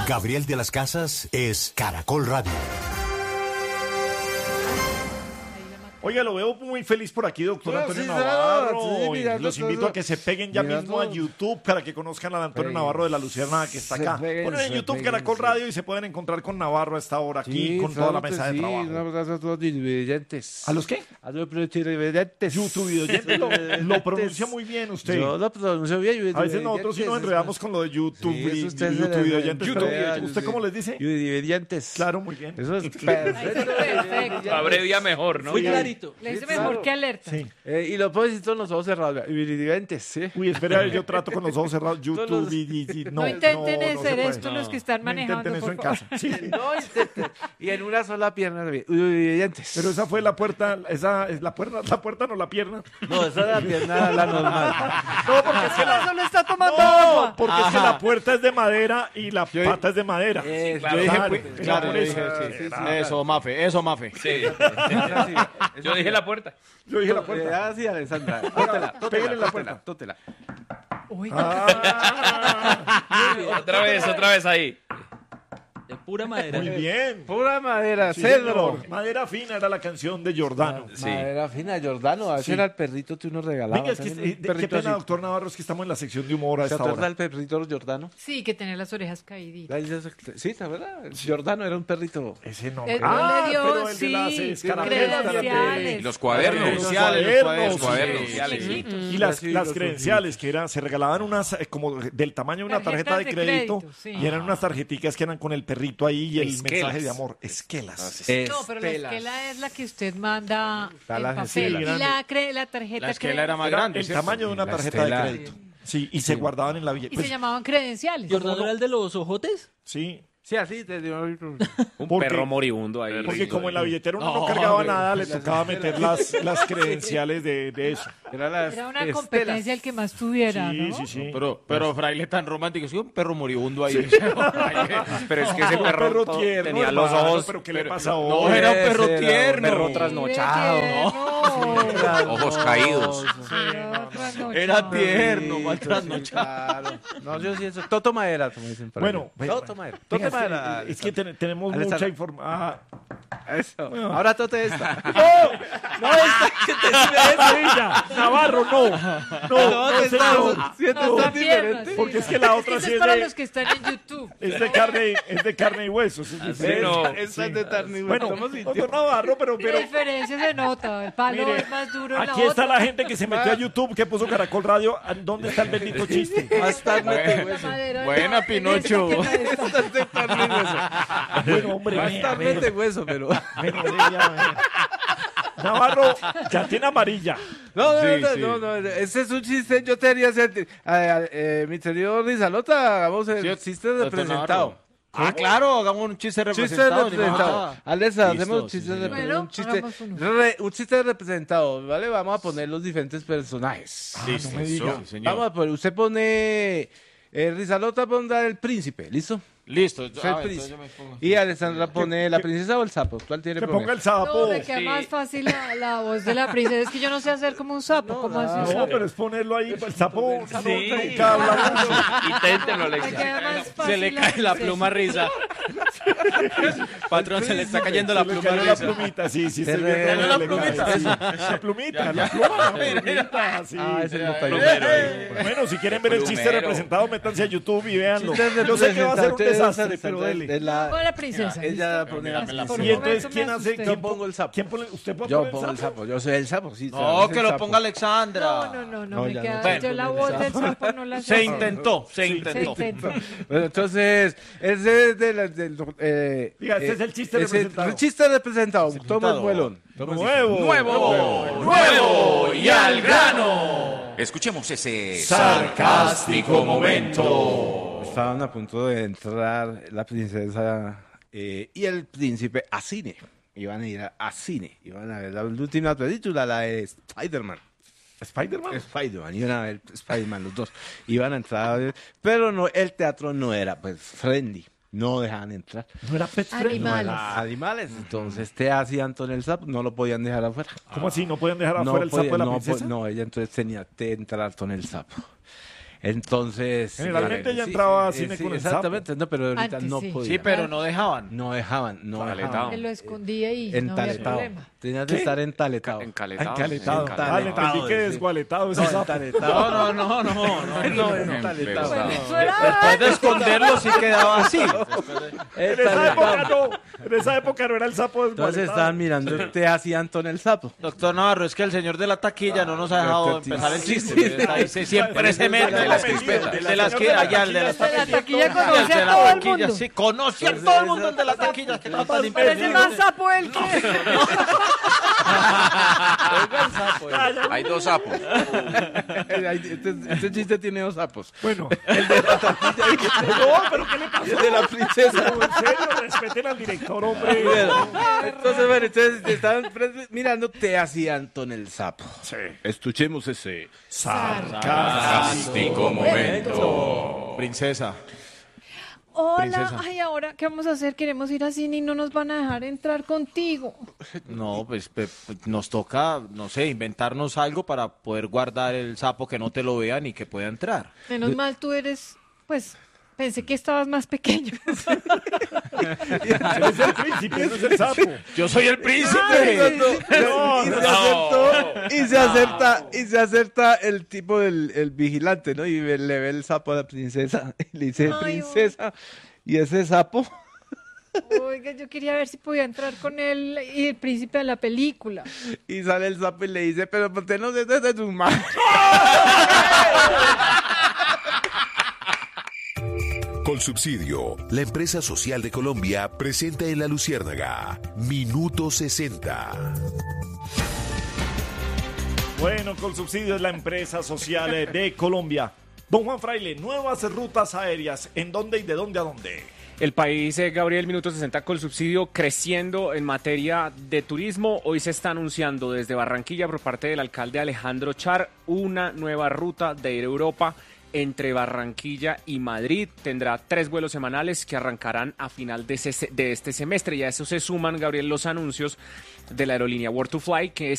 Gabriel de las Casas es Caracol Radio. Oiga, lo veo muy feliz por aquí, doctor Antonio Navarro. Los invito a que se peguen ya mismo a YouTube para que conozcan al Antonio Navarro de la Luciérnaga que está acá. Ponen en YouTube Caracol Radio y se pueden encontrar con Navarro a esta hora aquí con toda la mesa de trabajo. Un abrazo a todos los televidentes. ¿A los qué? A los televidentes. YouTube lo pronuncia muy bien usted. Yo lo pronuncio bien. A veces nosotros sí nos enredamos con lo de YouTube y ¿usted cómo les dice? Televidentes. Claro, muy bien. Eso es perfecto. Abrevia mejor, ¿no? Muy clarito. Le dice mejor que alerta. Sí. Y lo puedo decir con los ojos cerrados. Televidentes, ¿sí? Uy, espera, yo trato con los ojos cerrados. YouTube No intenten no hacer se esto puede. los que están No manejando. intenten eso en por favor. casa. Sí. No intenten. Y en una sola pierna también. Televidentes. Pero esa fue la puerta, esa es la puerta no la pierna. No, esa es la pierna, la normal. No, porque es que Ah, solo está tomando agua. porque es que la puerta es de madera y la pata es de madera. Yo Claro, dije, claro, yo eso. dije, sí. Eso, Mafe. Sí. Yo dije la puerta. Yo dije la puerta. Ah, sí, Alessandra. Pégale en la puerta. Tótela. Uy, Otra vez ahí. De pura madera. Muy bien. Pura madera, Sí, cedro. señor. Madera fina era la canción de Giordano. Sí. Madera fina, Jordano. Ese era el perrito que uno regalaba. Venga, es que qué pena, doctor Navarro, es que estamos en la sección de humor a ¿Se esta acuerda hora. del perrito Jordano? sí, que tener las orejas caíditas. Sí, ¿la verdad? Jordano era un perrito. Ese no. Le dio, pero el de las sí, escarapelas credenciales. también. Los cuadernos. Los Los cuadernos. cuadernos. Y las Sí, los credenciales que eran, se regalaban unas como del tamaño de una tarjeta de Tarjetas de crédito, crédito, sí. y eran unas tarjeticas que eran con el perrito ahí y el Esquelas. mensaje de amor. Esquelas. No, pero la esquela es la que usted manda Está en la papel. esquela. Y la tarjeta La esquela era más Era grande. el ¿cierto? tamaño de una La tarjeta de estela. crédito. Sí, y se guardaban en la Y billetera. se llamaban credenciales. ¿Jordano era el de los ojotes? Sí, Sí, así te dio. Un Porque- perro moribundo ahí. porque como en la billetera uno no cargaba nada, le tocaba meter las credenciales de eso. Era una competencia el que más tuviera, Sí, ¿no? sí, sí. Pero fraile tan romántico, sí, un perro moribundo ahí. Pero es que ese Un perro, tierno, tenía los hermano, ojos. pero ¿qué le pasa No, hoy? era un perro Ese era un tierno. perro trasnochado, ¿no? Ojos caídos. Era tierno, mal trasnochado. Claro. No, yo sí eso. Toto madera, como dicen por ahí. Bueno, Toto madera. Venga, Toto madera. es que tenemos Alessandra. mucha información. Eso. Ahora tote esta. No, esta que te ella. Navarro, no. No, señor. No, diferente. Porque es que la otra Ese sí es es para de, los que están en YouTube. es de carne y huesos. Es diferente. no. Esa es de tarni. Bueno, doctor Navarro, pero La diferencia se nota. El palo mire, es más duro en la aquí está otra. la gente que se metió a YouTube, que puso Caracol Radio. ¿Dónde está el bendito chiste? Hasta mete La hueso. madera, Buena, no, Pinocho. en esta. Hasta de tarni hueso. Bueno, hombre, Hasta mete hueso, pero. Navarro ya tiene amarilla. No, Sí, no, sí. no, ese es un chiste. Yo te haría hacer. Mi querido Rizalota, hagamos el Sí, chiste doctor representado. Navarro. Ah, claro, hagamos un chiste Chiste representado. representado. Alessa, Listo, hacemos un sí, chiste señor. Bueno, un chiste, hagamos uno. un chiste representado, ¿vale? Vamos a poner los diferentes personajes. Listo, no me diga. sí, señor. Vamos a poner, usted pone. Rizalota pondrá el príncipe, ¿listo? Listo. Usted Ah, el entonces príncipe. yo me pongo. Y Alessandra pone la princesa o el sapo. ¿Cuál tiene Que que ponga el No, sapo. me queda más fácil la voz de la princesa. Es que yo no sé hacer como un sapo. ¿Cómo hace un No, sapo? pero es ponerlo ahí. El sapo Sí. nunca habla mucho. Inténtenlo, Me Alexa. queda más fácil Se le cae la pluma risa. Patrón, se le está cayendo la Se le pluma cayó la risa. plumita, sí, sí. Se estoy le viendo cayó la la plumita. Sí. La plumita, la plumita, sí. Ah, ese no está bien. Bueno, si quieren ver el chiste Plumero. representado, métanse a YouTube y véanlo. Chiste Yo sé que va a ser un representado, desastre, pero dele. Es la- Con la princesa. Ella pone la Por un Y entonces, momento ¿quién me hace? asusté. ¿Quién pongo el sapo. ¿Quién pone? ¿Usted puede Yo poner pongo el sapo, yo soy el sapo, sí. No, ¿sabes? que El lo sapo. ponga Alexandra. No, No, me ya queda. no. Yo la voz del sapo no la sé. Se intentó. Se intentó. Bueno, entonces, ese es del... Diga, este es el chiste representado. El chiste representado. Toma el vuelón. ¡Nuevo! ¡Y al grano! Escuchemos ese Sarcástico momento. Estaban a punto de entrar la princesa y el príncipe a cine. Iban a ir a cine. Iban a ver la última película, la de Spider-Man. ¿Spider-Man? Spider-Man, iban a ver Spider-Man los dos. Iban a entrar a ver, pero no, el teatro no era pues friendly. No dejaban entrar. ¿No era pet friendly? Animales. Animales. Entonces, ¿qué hacía Antonio el Sapo? No lo podían dejar afuera. ¿Cómo así? ¿No pueden dejar afuera el sapo de la princesa? No, ella entonces tenía que entrar con el sapo. Entonces... Generalmente ella entraba a cine con el sapo. Exactamente, no, pero ahorita Antes no sí. podía. Sí, pero no dejaban. No dejaban. Que lo escondía y no había Entaletado. problema. Tenías de estar entaletado. Encaletado. Encaletado. Ah, le entendí que desgualetado ese sapo. Entaletado. No. Entaletado. Después de esconderlo sí quedaba así. En esa época no era el sapo Entonces desgualetado. estaban mirando te hacía Anton el sapo. Doctor Navarro, es que el señor de la taquilla no nos ha dejado empezar el chiste. Siempre se mete. De las crispetas. El de las que allá, el de las El de la taquilla El conoce de a la todo el taquilla, mundo. sí, conoce a todo el mundo el de la taquilla. Que no está ni Parece más sapo él que... Hay dos sapos. Este chiste tiene dos sapos. Bueno, El de la tortilla y no, pero ¿qué le pasó? el de la princesa. En serio, respeten al director, hombre. Entonces, bueno, estaban mirando te hacía Anton el sapo. Sí. Escuchemos ese. Sarcástico momento. Princesa. Hola, Princesa. ay, ahora, ¿qué vamos a hacer? Queremos ir a cine y no nos van a dejar entrar contigo. No, pues nos toca, no sé, inventarnos algo para poder guardar el sapo que no te lo vean y que pueda entrar. Menos mal tú eres, pues, pensé que estabas más pequeño. Él es el príncipe, no es el sapo. Yo soy el príncipe. Y se acerta el tipo el vigilante, ¿no? Y le ve el sapo a la princesa y le dice, Ay, princesa, ¿y ese sapo? Oiga, yo quería ver si podía entrar con él y el príncipe de la película. Y sale el sapo y le dice, pero ¿por qué no se desde tus manos? Colsubsidio, la empresa social de Colombia, presenta en La Luciérnaga, Minuto 60. Bueno, Colsubsidio es la empresa social de Colombia. Don Juan Fraile, nuevas rutas aéreas. ¿En dónde y de dónde a dónde? El país, Gabriel, Minuto 60 Colsubsidio creciendo en materia de turismo. Hoy se está anunciando desde Barranquilla por parte del alcalde Alejandro Char una nueva ruta de ir a Europa entre Barranquilla y Madrid. Tendrá 3 vuelos semanales que arrancarán a final de este semestre. Y a eso se suman, Gabriel, los anuncios de la aerolínea World to Fly, que